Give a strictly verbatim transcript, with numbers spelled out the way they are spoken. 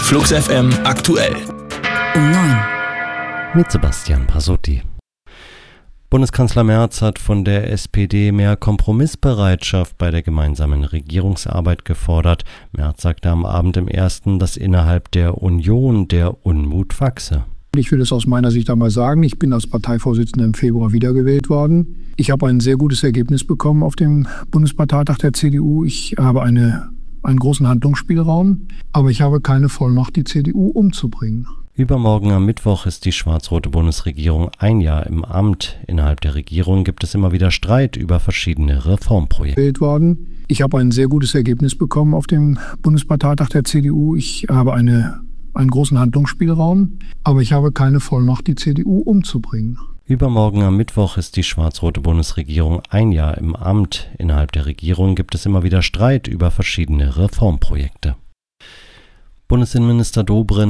Flux F M aktuell. Um neun. Mit Sebastian Pasotti. Bundeskanzler Merz hat von der S P D mehr Kompromissbereitschaft bei der gemeinsamen Regierungsarbeit gefordert. Merz sagte am Abend im Ersten, dass innerhalb der Union der Unmut wachse. Ich will es aus meiner Sicht einmal sagen, ich bin als Parteivorsitzender im Februar wiedergewählt worden. Ich habe ein sehr gutes Ergebnis bekommen auf dem Bundesparteitag der C D U. Ich habe eine, einen großen Handlungsspielraum, aber ich habe keine Vollmacht, die C D U umzubringen. Übermorgen am Mittwoch ist die schwarz-rote Bundesregierung ein Jahr im Amt. Innerhalb der Regierung gibt es immer wieder Streit über verschiedene Reformprojekte. Worden. Ich habe ein sehr gutes Ergebnis bekommen auf dem Bundesparteitag der C D U. Ich habe eine, einen großen Handlungsspielraum, aber ich habe keine Vollmacht, die C D U umzubringen. Übermorgen am Mittwoch ist die schwarz-rote Bundesregierung ein Jahr im Amt. Innerhalb der Regierung gibt es immer wieder Streit über verschiedene Reformprojekte. Bundesinnenminister Dobrindt